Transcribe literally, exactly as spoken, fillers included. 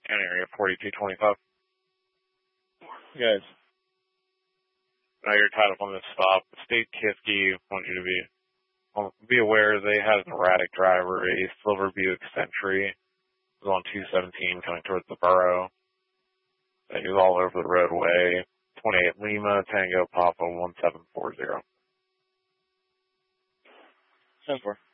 and area forty-two twenty-five. Guys. Now you're tied up on this stop. State Kiski wants you to be well, be aware they had an erratic driver, a silver Buick Century. It was on two seventeen coming towards the borough. He was all over the roadway. twenty-eight Lima, Tango Papa one seven four zero. ten four.